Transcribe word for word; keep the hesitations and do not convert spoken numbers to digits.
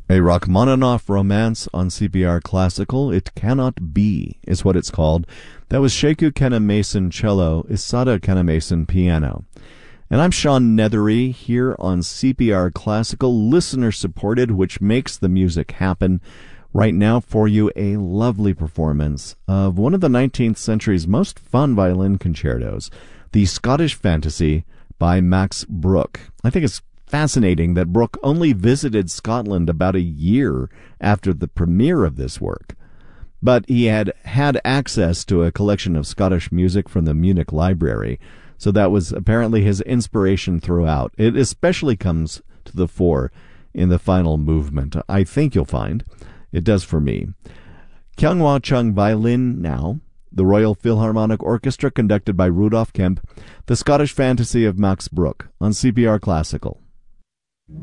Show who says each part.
Speaker 1: A Rachmaninoff romance on C P R Classical. It Cannot Be is what it's called. That was Sheku Kenna-Mason cello, Isada Kenna-Mason piano. And I'm Sean Nethery here on C P R Classical, listener-supported, which makes the music happen. Right now for you, a lovely performance of one of the nineteenth century's most fun violin concertos, the Scottish Fantasy by Max Bruch. I think it's fascinating that Bruch only visited Scotland about a year after the premiere of this work. But he had had access to a collection of Scottish music from the Munich Library, so that was apparently his inspiration throughout. It especially comes to the fore in the final movement, I think you'll find. It does for me. Kyung-Wha Chung violin now, the Royal Philharmonic Orchestra conducted by Rudolf Kemp, the Scottish Fantasy of Max Bruch on C P R Classical.